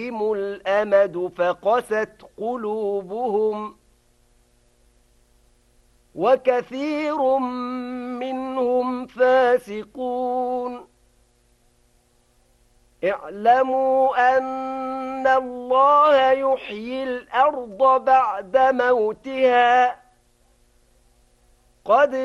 الأمد فقست قلوبهم وكثير منهم فاسقون اعلموا أن الله يحيي الأرض بعد موتها قد